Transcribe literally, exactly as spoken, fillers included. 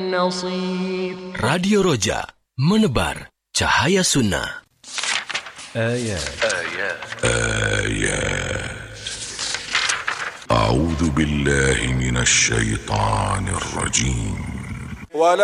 نصير. Radio Roja, menebar cahaya sunnah. آيات آيات آيات أعوذ بالله من الشيطان الرجيم.